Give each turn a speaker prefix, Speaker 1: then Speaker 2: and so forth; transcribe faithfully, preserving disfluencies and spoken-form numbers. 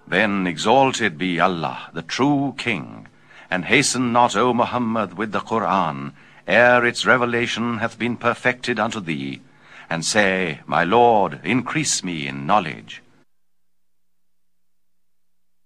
Speaker 1: Then exalted be Allah, the true King, and hasten not, O Muhammad, with the Qur'an, ere its revelation hath been perfected unto thee, and say, My Lord, increase me in knowledge.